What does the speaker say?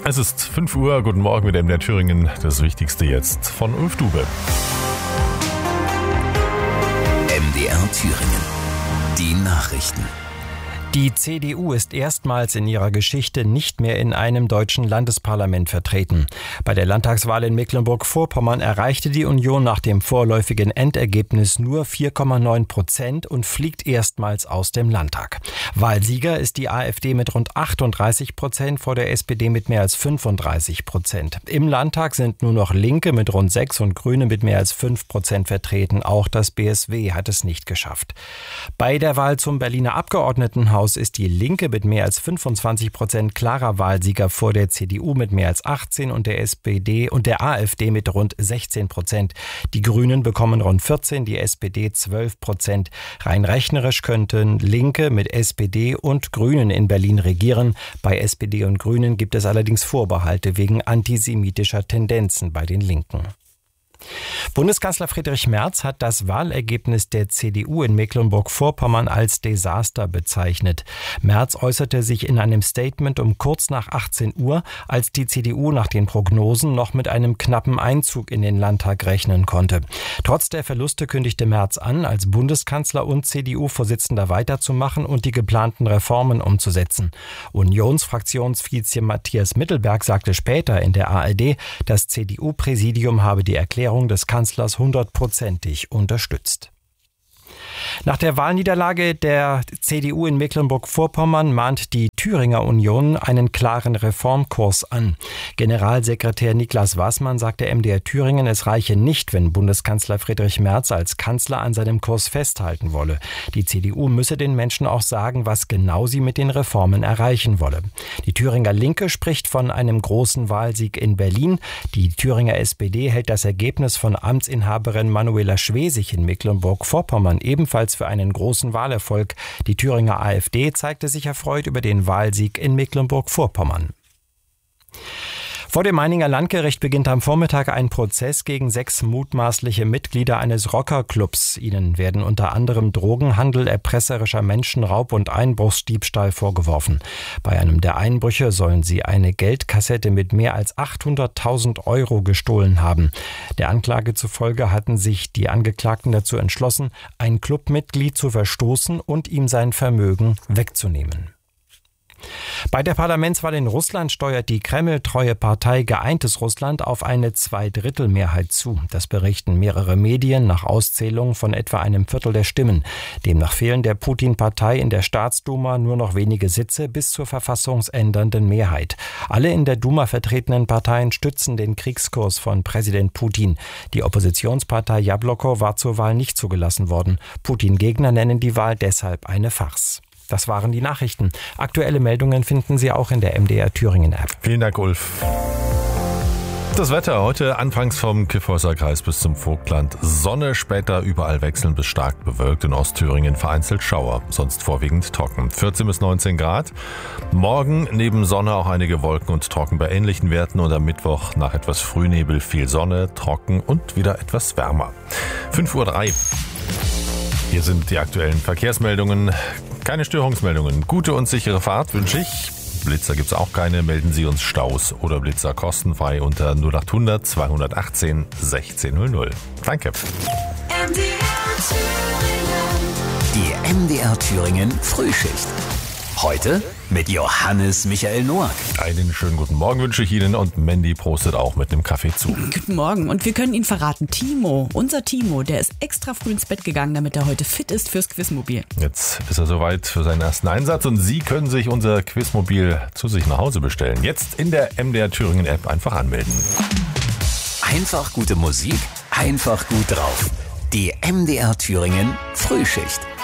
Es ist 5 Uhr, guten Morgen mit MDR Thüringen. Das Wichtigste jetzt von Ulf Dube. MDR Thüringen. Die Nachrichten. Die CDU ist erstmals in ihrer Geschichte nicht mehr in einem deutschen Landesparlament vertreten. Bei der Landtagswahl in Mecklenburg-Vorpommern erreichte die Union nach dem vorläufigen Endergebnis nur 4,9% und fliegt erstmals aus dem Landtag. Wahlsieger ist die AfD mit rund 38%, vor der SPD mit mehr als 35%. Im Landtag sind nur noch Linke mit rund 6% und Grüne mit mehr als 5% vertreten. Auch das BSW hat es nicht geschafft. Bei der Wahl zum Berliner Abgeordnetenhaus ist die Linke mit mehr als 25% klarer Wahlsieger vor der CDU mit mehr als 18% und der SPD und der AfD mit rund 16%. Die Grünen bekommen rund 14%, die SPD 12%. Rein rechnerisch könnten Linke mit SPD und Grünen in Berlin regieren. Bei SPD und Grünen gibt es allerdings Vorbehalte wegen antisemitischer Tendenzen bei den Linken. Bundeskanzler Friedrich Merz hat das Wahlergebnis der CDU in Mecklenburg-Vorpommern als Desaster bezeichnet. Merz äußerte sich in einem Statement um kurz nach 18 Uhr, als die CDU nach den Prognosen noch mit einem knappen Einzug in den Landtag rechnen konnte. Trotz der Verluste kündigte Merz an, als Bundeskanzler und CDU-Vorsitzender weiterzumachen und die geplanten Reformen umzusetzen. Unionsfraktionsvize Matthias Mittelberg sagte später in der ARD, das CDU-Präsidium habe die Erklärung des Kanzlers 100%ig unterstützt. Nach der Wahlniederlage der CDU in Mecklenburg-Vorpommern mahnt die Thüringer Union einen klaren Reformkurs an. Generalsekretär Niklas Waßmann sagte MDR Thüringen, es reiche nicht, wenn Bundeskanzler Friedrich Merz als Kanzler an seinem Kurs festhalten wolle. Die CDU müsse den Menschen auch sagen, was genau sie mit den Reformen erreichen wolle. Die Thüringer Linke spricht von einem großen Wahlsieg in Berlin. Die Thüringer SPD hält das Ergebnis von Amtsinhaberin Manuela Schwesig in Mecklenburg-Vorpommern ebenfalls für einen großen Wahlerfolg. Die Thüringer AfD zeigte sich erfreut über den Wahlsieg in Mecklenburg-Vorpommern. Vor dem Meininger Landgericht beginnt am Vormittag ein Prozess gegen 6 mutmaßliche Mitglieder eines Rockerclubs. Ihnen werden unter anderem Drogenhandel, erpresserischer Menschenraub und Einbruchsdiebstahl vorgeworfen. Bei einem der Einbrüche sollen sie eine Geldkassette mit mehr als 800.000 Euro gestohlen haben. Der Anklage zufolge hatten sich die Angeklagten dazu entschlossen, ein Clubmitglied zu verstoßen und ihm sein Vermögen wegzunehmen. Bei der Parlamentswahl in Russland steuert die Kreml-treue Partei Geeintes Russland auf eine Zweidrittelmehrheit zu. Das berichten mehrere Medien nach Auszählung von etwa einem Viertel der Stimmen. Demnach fehlen der Putin-Partei in der Staatsduma nur noch wenige Sitze bis zur verfassungsändernden Mehrheit. Alle in der Duma vertretenen Parteien stützen den Kriegskurs von Präsident Putin. Die Oppositionspartei Jabloko war zur Wahl nicht zugelassen worden. Putin-Gegner nennen die Wahl deshalb eine Farce. Das waren die Nachrichten. Aktuelle Meldungen finden Sie auch in der MDR Thüringen App. Vielen Dank, Ulf. Das Wetter heute anfangs vom Kyffhäuser Kreis bis zum Vogtland. Sonne, später überall wechselnd bis stark bewölkt. In Ostthüringen vereinzelt Schauer, sonst vorwiegend trocken. 14 bis 19 Grad. Morgen neben Sonne auch einige Wolken und trocken bei ähnlichen Werten. Und am Mittwoch nach etwas Frühnebel viel Sonne, trocken und wieder etwas wärmer. 5:03 Uhr. Hier sind die aktuellen Verkehrsmeldungen. Keine Störungsmeldungen. Gute und sichere Fahrt wünsche ich. Blitzer gibt's auch keine. Melden Sie uns Staus oder Blitzer kostenfrei unter 0800 218 1600. Danke. Die MDR Thüringen Frühschicht. Heute mit Johannes Michael Noack. Einen schönen guten Morgen wünsche ich Ihnen und Mandy prostet auch mit einem Kaffee zu. Guten Morgen und wir können Ihnen verraten, unser Timo, der ist extra früh ins Bett gegangen, damit er heute fit ist fürs Quizmobil. Jetzt ist er soweit für seinen ersten Einsatz und Sie können sich unser Quizmobil zu sich nach Hause bestellen. Jetzt in der MDR Thüringen App einfach anmelden. Einfach gute Musik, einfach gut drauf. Die MDR Thüringen Frühschicht.